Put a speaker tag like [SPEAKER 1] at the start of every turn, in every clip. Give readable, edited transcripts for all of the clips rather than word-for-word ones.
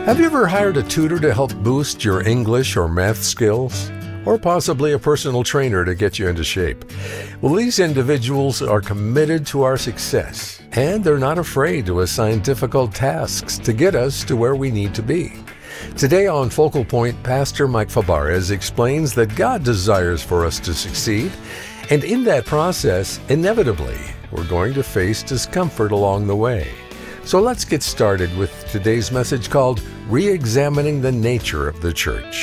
[SPEAKER 1] Have you ever hired a tutor to help boost your English or math skills? Or possibly a personal trainer to get you into shape? Well, these individuals are committed to our success, and they're not afraid to assign difficult tasks to get us to where we need to be. Today on Focal Point, Pastor Mike Fabarez explains that God desires for us to succeed, and in that process, inevitably, we're going to face discomfort along the way. So let's get started with today's message called Re-examining the Nature of the Church.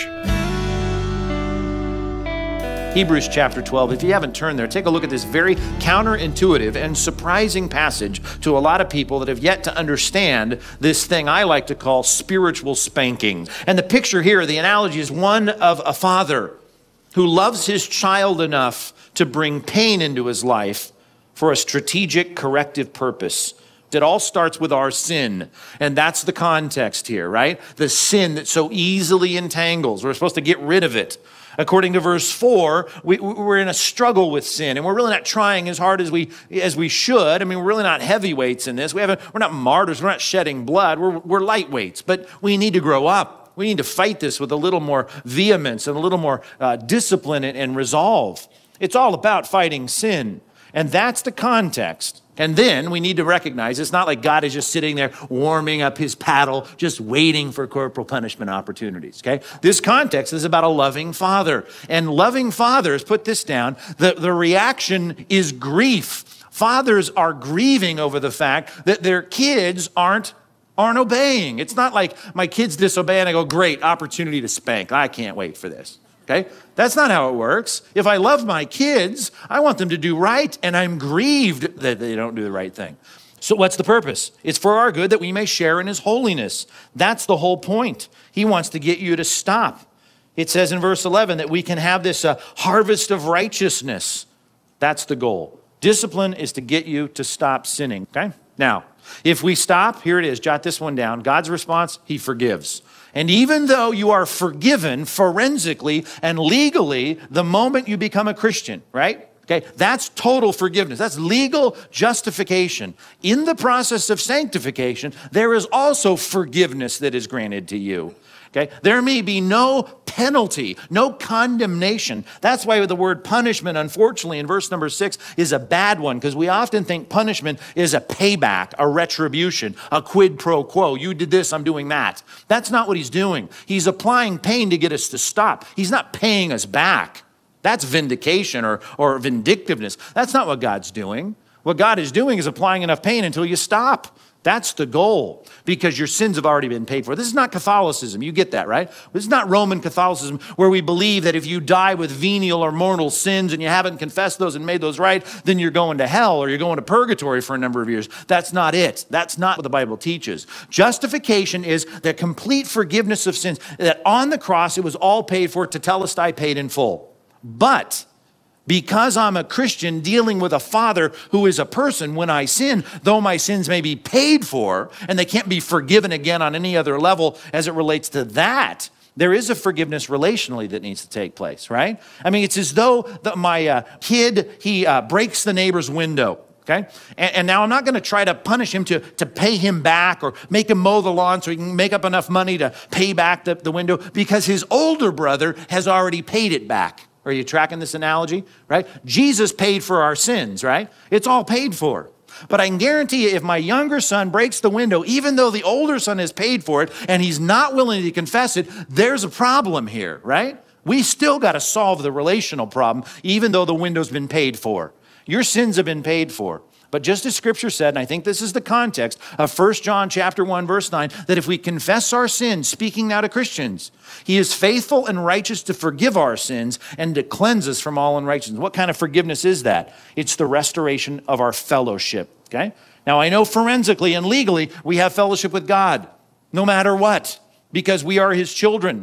[SPEAKER 2] Hebrews chapter 12. If you haven't turned there, take a look at this very counterintuitive and surprising passage to a lot of people that have yet to understand this thing I like to call spiritual spanking. And the picture here, the analogy is one of a father who loves his child enough to bring pain into his life for a strategic corrective purpose. It all starts with our sin, and that's the context here, right? The sin that so easily entangles. We're supposed to get rid of it. According to verse 4, we're in a struggle with sin, and we're really not trying as hard as we should. I mean, we're really not heavyweights in this. We're not martyrs. We're not shedding blood. We're lightweights, but we need to grow up. We need to fight this with a little more vehemence and a little more discipline and resolve. It's all about fighting sin, and that's the context. And then we need to recognize it's not like God is just sitting there warming up his paddle, just waiting for corporal punishment opportunities, okay? This context is about a loving father. And loving fathers, put this down, the reaction is grief. Fathers are grieving over the fact that their kids aren't obeying. It's not like my kids disobey and I go, great, opportunity to spank. I can't wait for this. Okay? That's not how it works. If I love my kids, I want them to do right, and I'm grieved that they don't do the right thing. So what's the purpose? It's for our good that we may share in his holiness. That's the whole point. He wants to get you to stop. It says in verse 11 that we can have this harvest of righteousness. That's the goal. Discipline is to get you to stop sinning. Okay? Now, if we stop, here it is, jot this one down. God's response, he forgives. And even though you are forgiven forensically and legally the moment you become a Christian, right? Okay, that's total forgiveness. That's legal justification. In the process of sanctification, there is also forgiveness that is granted to you. Okay, there may be no penalty, no condemnation. That's why the word punishment, unfortunately, in verse number 6 is a bad one, because we often think punishment is a payback, a retribution, a quid pro quo. You did this, I'm doing that. That's not what he's doing. He's applying pain to get us to stop. He's not paying us back. That's vindication or vindictiveness. That's not what God's doing. What God is doing is applying enough pain until you stop. That's the goal, because your sins have already been paid for. This is not Catholicism. You get that, right? This is not Roman Catholicism, where we believe that if you die with venial or mortal sins and you haven't confessed those and made those right, then you're going to hell or you're going to purgatory for a number of years. That's not it. That's not what the Bible teaches. Justification is the complete forgiveness of sins, that on the cross it was all paid for, tetelestai, paid in full. But because I'm a Christian dealing with a father who is a person, when I sin, though my sins may be paid for, and they can't be forgiven again on any other level as it relates to that, there is a forgiveness relationally that needs to take place, right? I mean, it's as though my kid, he breaks the neighbor's window. Okay? And now I'm not going to try to punish him to pay him back or make him mow the lawn so he can make up enough money to pay back the window, because his older brother has already paid it back. Are you tracking this analogy, right? Jesus paid for our sins, right? It's all paid for. But I can guarantee you, if my younger son breaks the window, even though the older son has paid for it and he's not willing to confess it, there's a problem here, right? We still got to solve the relational problem, even though the window's been paid for. Your sins have been paid for. But just as Scripture said, and I think this is the context of 1 John chapter 1, verse 9, that if we confess our sins, speaking now to Christians, he is faithful and righteous to forgive our sins and to cleanse us from all unrighteousness. What kind of forgiveness is that? It's the restoration of our fellowship, okay? Now, I know forensically and legally we have fellowship with God, no matter what, because we are his children.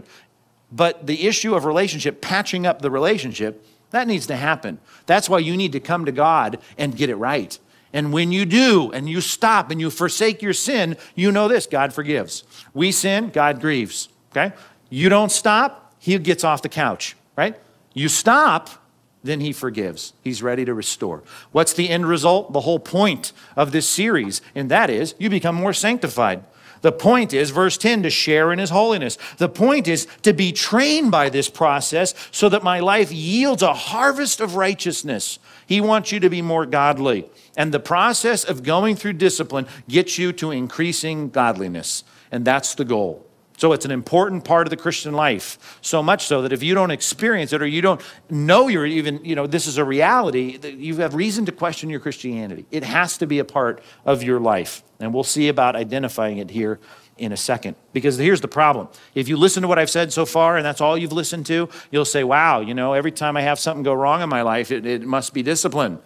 [SPEAKER 2] But the issue of relationship, patching up the relationship, that needs to happen. That's why you need to come to God and get it right. And when you do, and you stop and you forsake your sin, you know this, God forgives. We sin, God grieves, okay? You don't stop, he gets off the couch, right? You stop, then he forgives. He's ready to restore. What's the end result? The whole point of this series, and that is you become more sanctified. The point is, verse 10, to share in his holiness. The point is to be trained by this process so that my life yields a harvest of righteousness. He wants you to be more godly. And the process of going through discipline gets you to increasing godliness. And that's the goal. So it's an important part of the Christian life, so much so that if you don't experience it or you don't know you're even, this is a reality, you have reason to question your Christianity. It has to be a part of your life. And we'll see about identifying it here in a second. Because here's the problem. If you listen to what I've said so far and that's all you've listened to, you'll say, wow, every time I have something go wrong in my life, it must be discipline.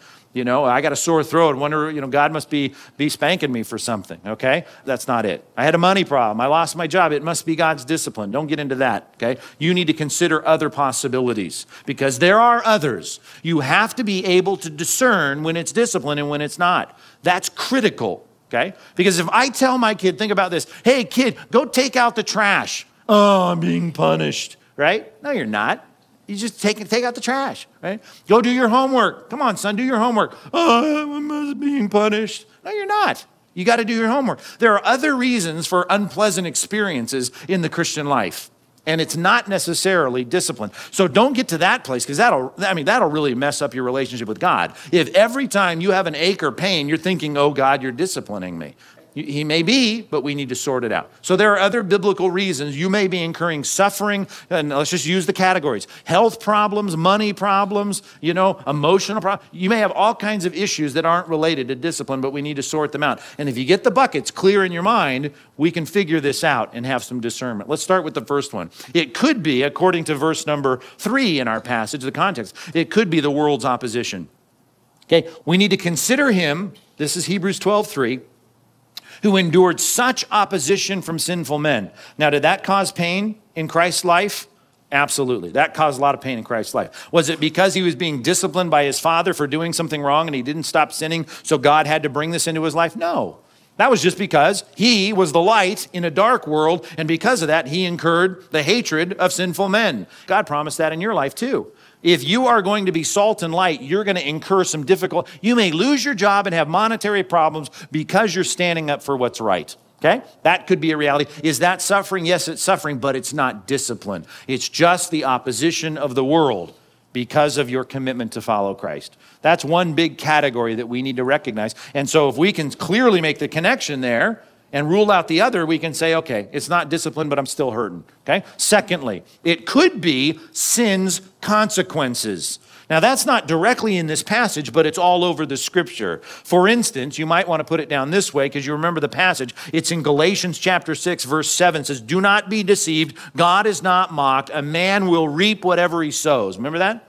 [SPEAKER 2] I got a sore throat and wonder, God must be spanking me for something, okay? That's not it. I had a money problem. I lost my job. It must be God's discipline. Don't get into that, okay? You need to consider other possibilities because there are others. You have to be able to discern when it's discipline and when it's not. That's critical, okay? Because if I tell my kid, think about this, hey, kid, go take out the trash. Oh, I'm being punished, right? No, you're not. You just take out the trash, right? Go do your homework. Come on, son, do your homework. Oh, I'm being punished. No, you're not. You got to do your homework. There are other reasons for unpleasant experiences in the Christian life, and it's not necessarily discipline. So don't get to that place because that'll really mess up your relationship with God. If every time you have an ache or pain, you're thinking, oh, God, you're disciplining me. He may be, but we need to sort it out. So there are other biblical reasons you may be incurring suffering, and let's just use the categories. Health problems, money problems, emotional problems. You may have all kinds of issues that aren't related to discipline, but we need to sort them out. And if you get the buckets clear in your mind, we can figure this out and have some discernment. Let's start with the first one. It could be, according to verse number 3 in our passage, the context, it could be the world's opposition. Okay, we need to consider him, this is Hebrews 12:3, who endured such opposition from sinful men. Now, did that cause pain in Christ's life? Absolutely. That caused a lot of pain in Christ's life. Was it because he was being disciplined by his father for doing something wrong and he didn't stop sinning, so God had to bring this into his life? No. That was just because he was the light in a dark world, and because of that, he incurred the hatred of sinful men. God promised that in your life too. If you are going to be salt and light, you're going to incur some difficult. You may lose your job and have monetary problems because you're standing up for what's right. Okay? That could be a reality. Is that suffering? Yes, it's suffering, but it's not discipline. It's just the opposition of the world because of your commitment to follow Christ. That's one big category that we need to recognize. And so if we can clearly make the connection there and rule out the other, we can say, okay, it's not discipline, but I'm still hurting, okay? Secondly, it could be sin's consequences. Now, that's not directly in this passage, but it's all over the scripture. For instance, you might want to put it down this way because you remember the passage. It's in Galatians chapter 6, verse 7. It says, do not be deceived. God is not mocked. A man will reap whatever he sows. Remember that?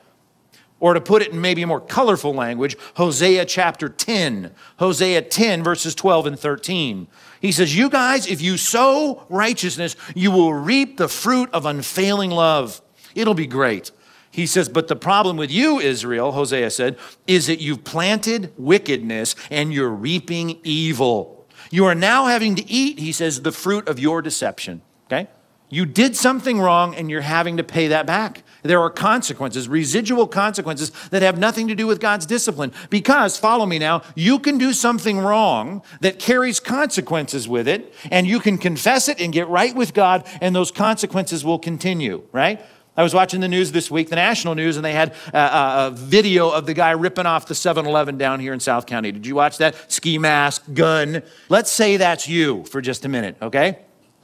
[SPEAKER 2] Or to put it in maybe a more colorful language, Hosea chapter 10. Hosea 10, verses 12 and 13. He says, you guys, if you sow righteousness, you will reap the fruit of unfailing love. It'll be great. He says, but the problem with you, Israel, Hosea said, is that you've planted wickedness and you're reaping evil. You are now having to eat, he says, the fruit of your deception. Okay? You did something wrong and you're having to pay that back. There are consequences, residual consequences that have nothing to do with God's discipline. Because, follow me now, you can do something wrong that carries consequences with it, and you can confess it and get right with God, and those consequences will continue, right? I was watching the news this week, the national news, and they had a video of the guy ripping off the 7-Eleven down here in South County. Did you watch that? Ski mask, gun. Let's say that's you for just a minute, okay?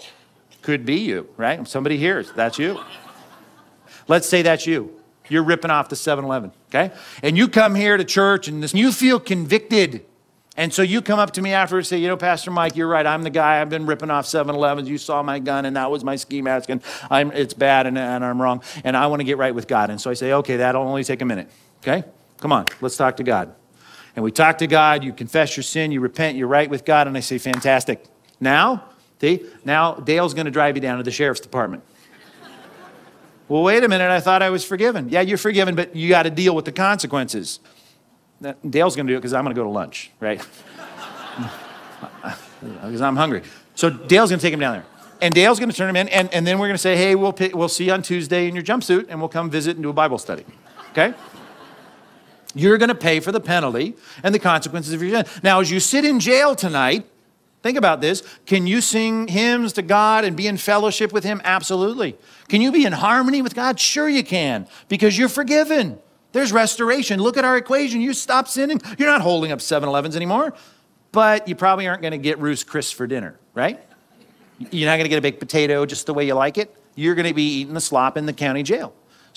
[SPEAKER 2] Could be you, right? Somebody hears, that's you. Let's say that's you. You're ripping off the 7-Eleven, okay? And you come here to church and you feel convicted. And so you come up to me afterwards and say, Pastor Mike, you're right. I'm the guy. I've been ripping off 7-Elevens. You saw my gun and that was my ski mask and it's bad and I'm wrong. And I want to get right with God. And so I say, okay, that'll only take a minute, okay? Come on, let's talk to God. And we talk to God. You confess your sin. You repent. You're right with God. And I say, fantastic. Now Dale's going to drive you down to the sheriff's department. Well, wait a minute, I thought I was forgiven. Yeah, you're forgiven, but you got to deal with the consequences. Dale's going to do it because I'm going to go to lunch, right? Because I'm hungry. So Dale's going to take him down there. And Dale's going to turn him in, and then we're going to say, hey, we'll see you on Tuesday in your jumpsuit, and we'll come visit and do a Bible study, okay? You're going to pay for the penalty and the consequences of your sin. Now, as you sit in jail tonight, Think about this. Can you sing hymns to God and be in fellowship with him? Absolutely. Can you be in harmony with God? Sure you can, because you're forgiven. There's restoration. Look at our equation. You stop sinning. You're not holding up 7-Elevens anymore, but you probably aren't going to get Ruth's Chris for dinner, right? You're not going to get a baked potato just the way you like it. You're going to be eating the slop in the county jail.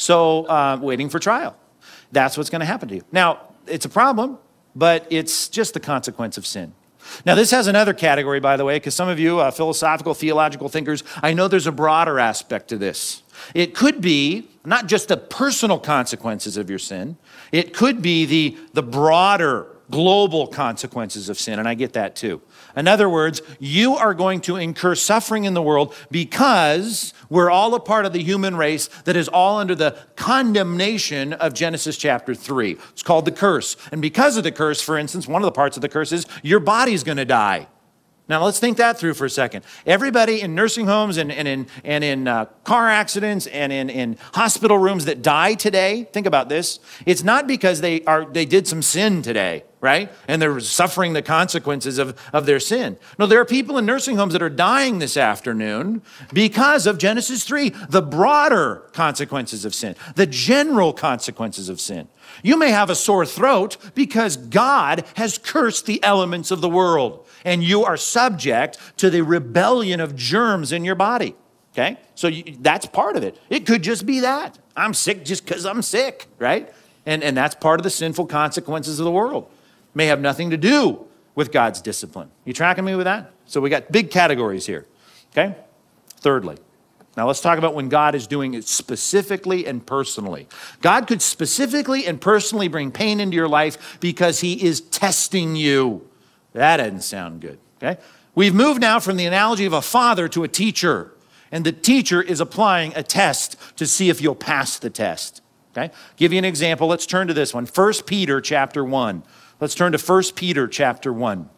[SPEAKER 2] So waiting for trial. That's what's going to happen to you. Now, it's a problem, but it's just the consequence of sin. Now, this has another category, by the way, because some of you philosophical, theological thinkers, I know there's a broader aspect to this. It could be not just the personal consequences of your sin. It could be the broader global consequences of sin, and I get that too. In other words, you are going to incur suffering in the world because we're all a part of the human race that is all under the condemnation of Genesis chapter 3. It's called the curse. And because of the curse, for instance, one of the parts of the curse is your body's going to die. Now, let's think that through for a second. Everybody in nursing homes and in car accidents and in hospital rooms that die today, think about this. It's not because they did some sin today, right? And they're suffering the consequences of their sin. No, there are people in nursing homes that are dying this afternoon because of Genesis 3, the broader consequences of sin, the general consequences of sin. You may have a sore throat because God has cursed the elements of the world, and you are subject to the rebellion of germs in your body, okay? So that's part of it. It could just be that. I'm sick just because I'm sick, right? And that's part of the sinful consequences of the world. May have nothing to do with God's discipline. You tracking me with that? So we got big categories here, okay? Thirdly, now let's talk about when God is doing it specifically and personally. God could specifically and personally bring pain into your life because he is testing you. That doesn't sound good, okay? We've moved now from the analogy of a father to a teacher, and the teacher is applying a test to see if you'll pass the test, okay? Give you an example. Let's turn to this one. 1 Peter chapter 1. Let's turn to 1 Peter chapter 1.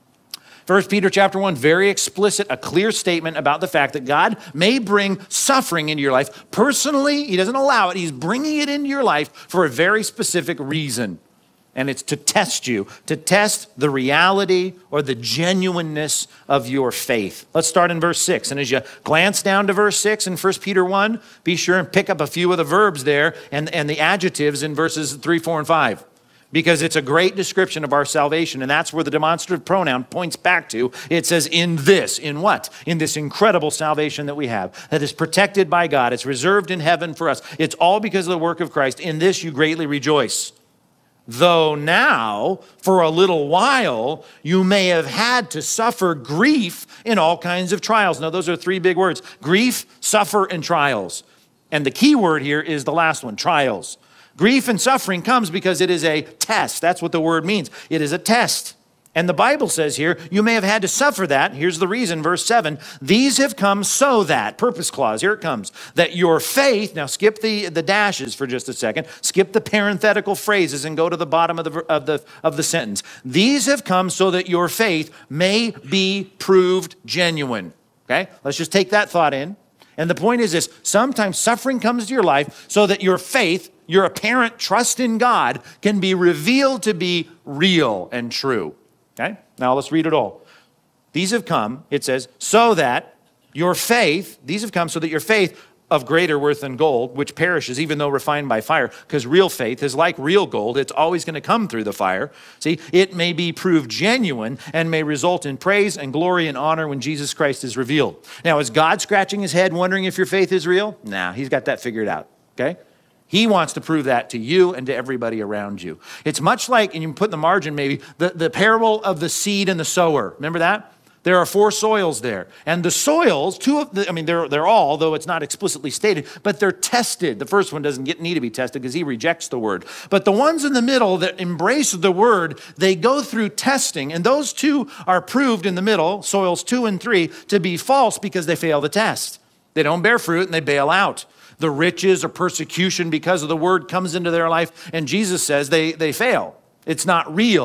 [SPEAKER 2] 1 Peter chapter 1, very explicit, a clear statement about the fact that God may bring suffering into your life. Personally, he doesn't allow it. He's bringing it into your life for a very specific reason. And it's to test you, to test the reality or the genuineness of your faith. Let's start in verse 6. And as you glance down to verse 6 in 1 Peter 1, be sure and pick up a few of the verbs there and the adjectives in verses 3, 4, and 5. Because it's a great description of our salvation, and that's where the demonstrative pronoun points back to. It says, in this, in what? In this incredible salvation that we have, that is protected by God. It's reserved in heaven for us. It's all because of the work of Christ. In this you greatly rejoice. Though now, for a little while, you may have had to suffer grief in all kinds of trials. Now, those are three big words: grief, suffer, and trials. And the key word here is the last one, trials. Grief and suffering comes because it is a test. That's what the word means. It is a test. And the Bible says here, you may have had to suffer that. Here's the reason, verse 7. These have come so that, purpose clause, here it comes, that your faith, now skip the dashes for just a second, skip the parenthetical phrases and go to the bottom of the sentence. These have come so that your faith may be proved genuine. Okay, let's just take that thought in. And the point is this: sometimes suffering comes to your life so that your faith, your apparent trust in God, can be revealed to be real and true. Okay? Now let's read it all. These have come, it says, so that your faith, these have come so that your faith of greater worth than gold, which perishes even though refined by fire, because real faith is like real gold. It's always going to come through the fire. See, it may be proved genuine and may result in praise and glory and honor when Jesus Christ is revealed. Now, is God scratching his head wondering if your faith is real? Nah, he's got that figured out, okay? He wants to prove that to you and to everybody around you. It's much like, and you can put in the margin maybe, the parable of the seed and the sower. Remember that? There are 4 soils there. And the soils, they're all, though it's not explicitly stated, but they're tested. The first one doesn't need to be tested because he rejects the word. But the ones in the middle that embrace the word, they go through testing. And those 2 are proved in the middle, soils 2 and 3, to be false because they fail the test. They don't bear fruit and they bail out. The riches or persecution because of the word comes into their life, and Jesus says they fail. It's not real.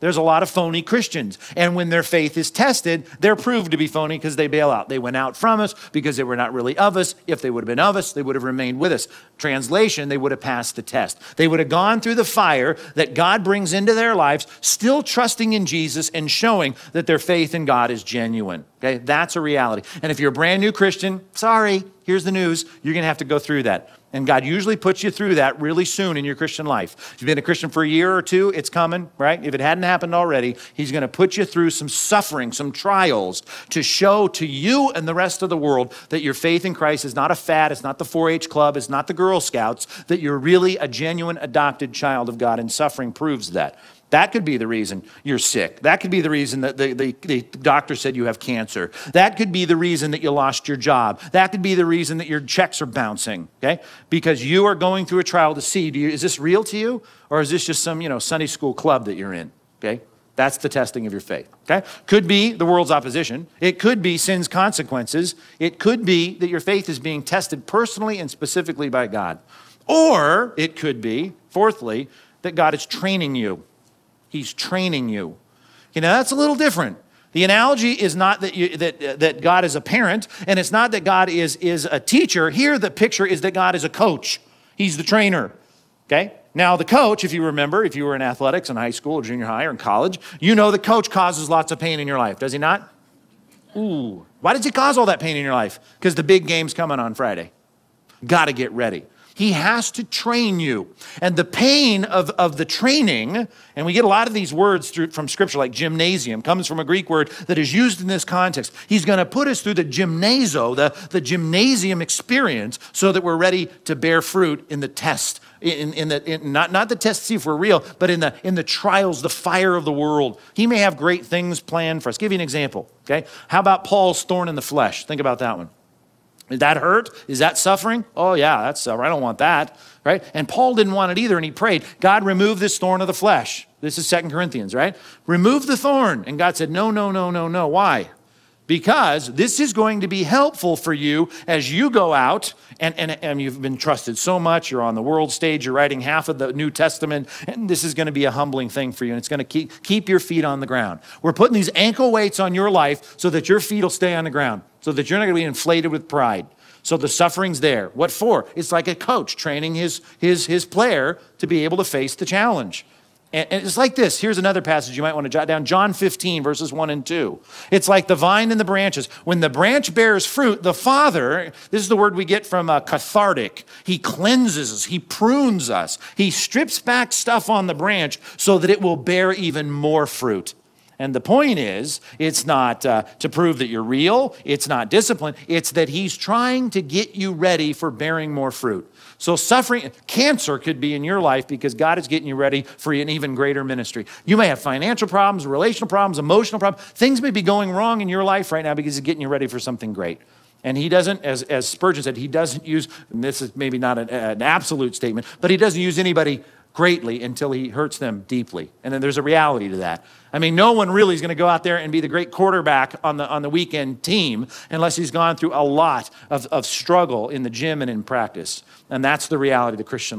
[SPEAKER 2] there's a lot of phony Christians. And when their faith is tested, they're proved to be phony because they bail out. They went out from us because they were not really of us. If they would have been of us, they would have remained with us. Translation, they would have passed the test. They would have gone through the fire that God brings into their lives, still trusting in Jesus and showing that their faith in God is genuine. Okay, that's a reality. And if you're a brand new Christian, sorry, here's the news. You're going to have to go through that. And God usually puts you through that really soon in your Christian life. If you've been a Christian for a year or two, it's coming, right? If it hadn't happened already, he's going to put you through some suffering, some trials to show to you and the rest of the world that your faith in Christ is not a fad, it's not the 4-H club, it's not the Girl Scouts, that you're really a genuine adopted child of God, and suffering proves that. That could be the reason you're sick. That could be the reason that the doctor said you have cancer. That could be the reason that you lost your job. That could be the reason that your checks are bouncing, okay? Because you are going through a trial to see, is this real to you? Or is this just some, Sunday school club that you're in, okay? That's the testing of your faith, okay? Could be the world's opposition. It could be sin's consequences. It could be that your faith is being tested personally and specifically by God. Or it could be, fourthly, that God is training you. He's training you. That's a little different. The analogy is not that God is a parent, and it's not that God is a teacher. Here, the picture is that God is a coach. He's the trainer, okay? Now, the coach, if you remember, if you were in athletics in high school or junior high or in college, you know the coach causes lots of pain in your life, does he not? Ooh. Why does he cause all that pain in your life? Because the big game's coming on Friday. Got to get ready. He has to train you. And the pain of the training, and we get a lot of these words from Scripture, like gymnasium, comes from a Greek word that is used in this context. He's going to put us through the gymnazo, the gymnasium experience, so that we're ready to bear fruit in the test. Not the test to see if we're real, but in the trials, the fire of the world. He may have great things planned for us. Give you an example, okay? How about Paul's thorn in the flesh? Think about that one. Did that hurt? Is that suffering? Oh yeah, that's suffering. I don't want that, right? And Paul didn't want it either, and he prayed, God, remove this thorn of the flesh. This is 2 Corinthians, right? Remove the thorn. And God said, no. Why? Because this is going to be helpful for you as you go out, and you've been trusted so much. You're on the world stage. You're writing half of the New Testament, and this is going to be a humbling thing for you, and it's going to keep your feet on the ground. We're putting these ankle weights on your life so that your feet will stay on the ground, so that you're not going to be inflated with pride. So the suffering's there. What for? It's like a coach training his player to be able to face the challenge. And it's like this. Here's another passage you might want to jot down. John 15, verses 1 and 2. It's like the vine and the branches. When the branch bears fruit, the Father, this is the word we get from cathartic. He cleanses us. He prunes us. He strips back stuff on the branch so that it will bear even more fruit. And the point is, it's not to prove that you're real. It's not discipline. It's that he's trying to get you ready for bearing more fruit. So suffering, cancer could be in your life because God is getting you ready for an even greater ministry. You may have financial problems, relational problems, emotional problems. Things may be going wrong in your life right now because he's getting you ready for something great. And he doesn't, as Spurgeon said, he doesn't use, and this is maybe not an absolute statement, but he doesn't use anybody greatly until he hurts them deeply. And then there's a reality to that. I mean, no one really is going to go out there and be the great quarterback on the weekend team unless he's gone through a lot of struggle in the gym and in practice. And that's the reality of the Christian life.